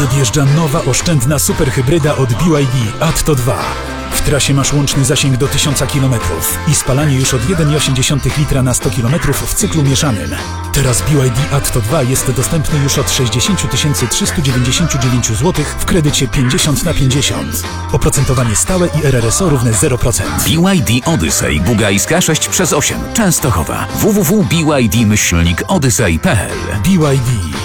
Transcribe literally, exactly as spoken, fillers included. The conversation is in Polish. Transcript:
Nadjeżdża nowa oszczędna superhybryda od B Y D Atto dwa. W trasie masz łączny zasięg do tysiąca kilometrów i spalanie już od jeden przecinek osiem litra na sto kilometrów w cyklu mieszanym. Teraz B Y D Atto dwa jest dostępny już od sześćdziesiąt tysięcy trzysta dziewięćdziesiąt dziewięć złotych w kredycie pięćdziesiąt na pięćdziesiąt. Oprocentowanie stałe i R R S O równe zero procent. B Y D Odyssey Bugajska sześć przez osiem Częstochowa. w w w kropka b y d myślnik odyssey kropka p l B Y D.